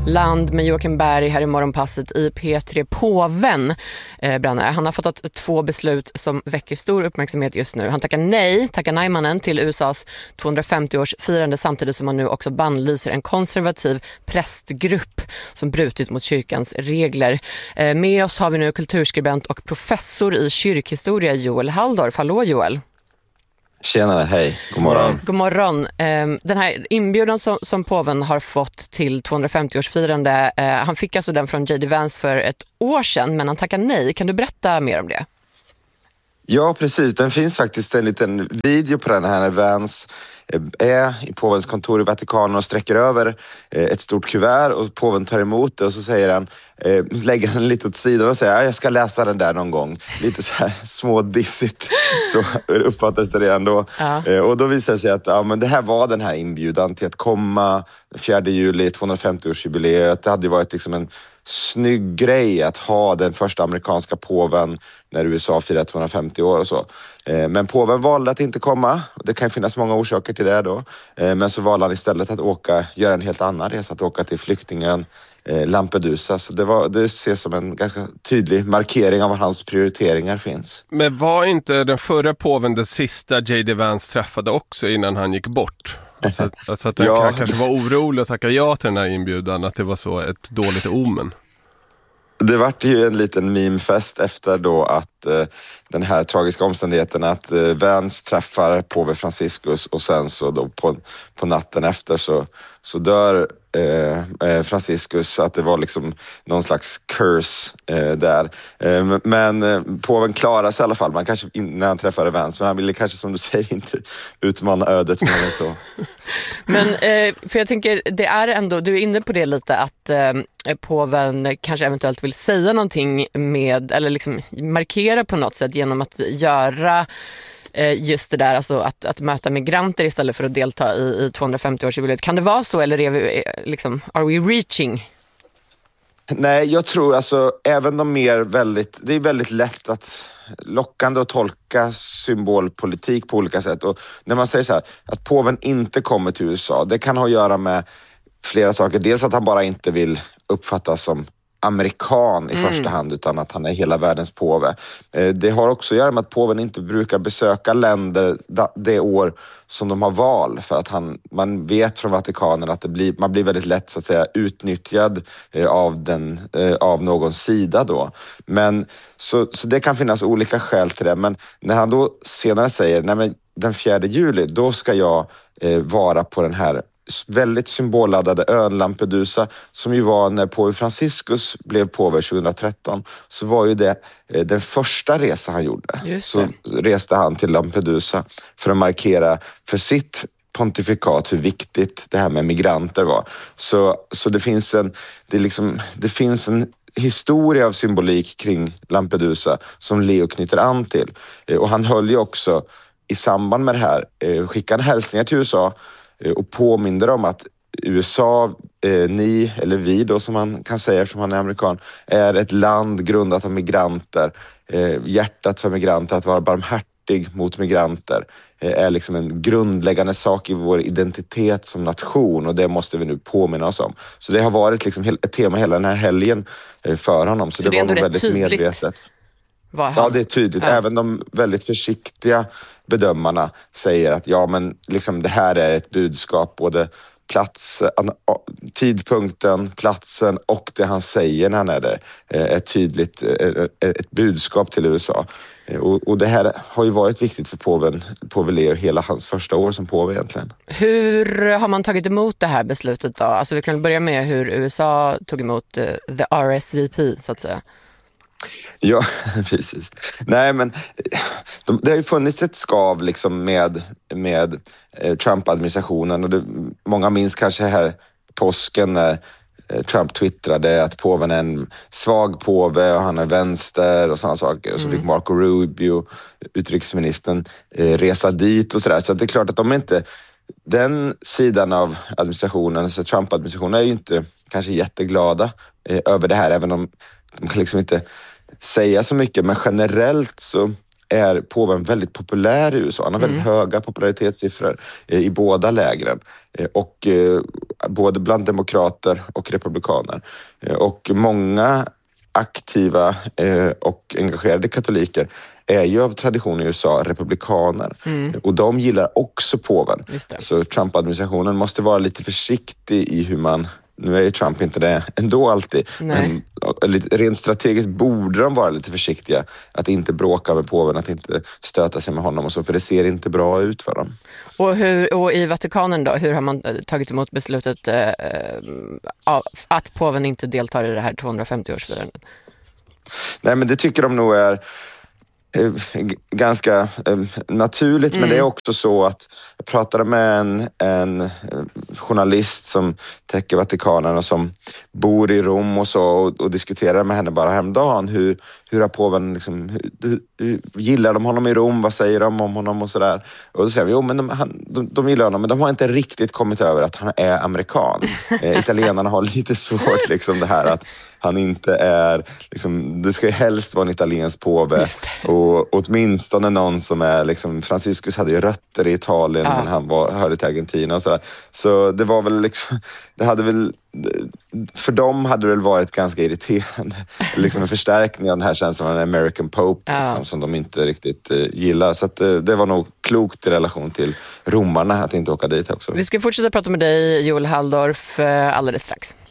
Land med Joakim Berg här i morgonpasset i P3. Påven Branne. Han har fått 2 beslut som väcker stor uppmärksamhet just nu. Han tackar nej-mannen till USAs 250-årsfirande samtidigt som han nu också bannlyser en konservativ prästgrupp som brutit mot kyrkans regler. Med oss har vi nu kulturskribent och professor i kyrkhistoria Joel Halldorf. Hallå Joel. Tjenare, hej. God morgon. God morgon. Den här inbjudan som påven har fått till 250-årsfirande, han fick alltså den från J.D. Vance för ett år sedan, men han tackar nej. Kan du berätta mer om det? Ja, precis. Den finns faktiskt en liten video på den här när Vance är i påvens kontor i Vatikanen och sträcker över ett stort kuvert och påven tar emot det och så säger han, lägger han lite åt sidan och säger jag ska läsa den där någon gång. Lite så här smådissigt så uppfattas det redan då. Ja. Och då visar det sig att men det här var den här inbjudan till att komma 4 juli, 250-årsjubileet. Det hade ju varit liksom en snygg grej att ha den första amerikanska påven när USA firar 250 år och så. Men påven valde att inte komma. Det kan finnas många orsaker till det då. Men så valde han istället att göra en helt annan resa, att åka till flyktingen Lampedusa. Så det ses som en ganska tydlig markering av var hans prioriteringar finns. Men var inte den förra påven den sista J.D. Vance träffade också innan han gick bort? Alltså att den kanske var orolig att tacka ja till den här inbjudan, att det var så ett dåligt omen. Det vart ju en liten memefest efter då att den här tragiska omständigheten att Vance träffar påve Franciscus och sen så då på natten efter så dör Franciscus, att det var liksom någon slags curse där. Men påven klarar sig i alla fall. Man kanske när han träffade Vance, men han ville kanske som du säger inte utmana ödet med det så. Men för jag tänker, det är ändå, du är inne på det lite att påven kanske eventuellt vill säga någonting med, eller liksom markera på något sätt genom att göra just det där, alltså att möta migranter istället för att delta i 250-årsjubileet. Kan det vara så, eller är vi liksom, are we reaching? Nej, jag tror alltså även det är väldigt lätt att lockande att tolka symbolpolitik på olika sätt. Och när man säger så här, att påven inte kommer till USA, det kan ha att göra med flera saker. Dels att han bara inte vill uppfattas som amerikan i första hand, utan att han är hela världens påve. Det har också att göra med att påven inte brukar besöka länder det år som de har val, för att man vet från Vatikanen att man blir väldigt lätt så att säga utnyttjad av någon sida då. Men så det kan finnas olika skäl till det, men när han då senare säger nej men den 4 juli då ska jag vara på den här väldigt symbolladdade ön Lampedusa, som ju var när påve Franciscus blev påve 2013, så var ju det den första resa han gjorde. Så reste han till Lampedusa för att markera för sitt pontifikat hur viktigt det här med migranter var. Så det finns en historia av symbolik kring Lampedusa som Leo knyter an till. Och han höll ju också i samband med det här skickade hälsningar till USA och påminner om att USA, ni eller vi då som man kan säga eftersom han är amerikan, är ett land grundat av migranter. Hjärtat för migranter, att vara barmhärtig mot migranter är liksom en grundläggande sak i vår identitet som nation, och det måste vi nu påminna oss om. Så det har varit liksom ett tema hela den här helgen för honom. Så det var nog väldigt tydligt. Medvetet. Ja, det är tydligt. Ja. Även de väldigt försiktiga bedömarna säger att liksom det här är ett budskap, både tidpunkten, platsen och det han säger när han är det är tydligt ett budskap till USA. Och det här har ju varit viktigt för påve Leo hela hans första år som påve egentligen. Hur har man tagit emot det här beslutet då? Alltså vi kan börja med hur USA tog emot the RSVP så att säga. Ja, precis. Nej, men det har ju funnits ett skav liksom med Trump-administrationen, och många minns kanske här påsken när Trump twittrade att påven är en svag påve och han är vänster och sådana saker. Och så fick Marco Rubio, utrikesministern, resa dit och sådär. Så det är klart att den sidan av administrationen, så Trump-administrationen, är ju inte kanske jätteglada över det här, även om de kan liksom inte säga så mycket, men generellt så är påven väldigt populär i USA. Han har väldigt höga popularitetssiffror i båda lägren. Och både bland demokrater och republikaner. Och många aktiva och engagerade katoliker är ju av tradition i USA republikaner. Och de gillar också påven. Så Trump-administrationen måste vara lite försiktig i hur man... Nu är ju Trump inte det ändå alltid. Men rent strategiskt borde de vara lite försiktiga. Att inte bråka med påven, att inte stöta sig med honom och så. För det ser inte bra ut för dem. Och i Vatikanen då, hur har man tagit emot beslutet att påven inte deltar i det här 250-årsfirandet? Nej, men det tycker de nog är ganska naturligt, men det är också så att jag pratade med en journalist som täcker Vatikanen och som bor i Rom och så och diskuterade med henne bara häromdagen hur har påven liksom, hur gillar de honom i Rom, vad säger de om honom och sådär. Och då säger jo men de gillar honom, men de har inte riktigt kommit över att han är amerikan. Italienarna har lite svårt liksom det här att han inte är, liksom, det ska ju helst vara en italiensk påve och åtminstone någon som är liksom, Franciscus hade ju rötter i Italien men han hörde till Argentina och sådär. Så det var väl liksom, det hade väl, för dem hade det väl varit ganska irriterande. Liksom en förstärkning av den här känslan av en American Pope liksom, som de inte riktigt gillar. Så att, det var nog klokt i relation till romarna att inte åka dit också. Vi ska fortsätta prata med dig, Joel Halldorf, alldeles strax.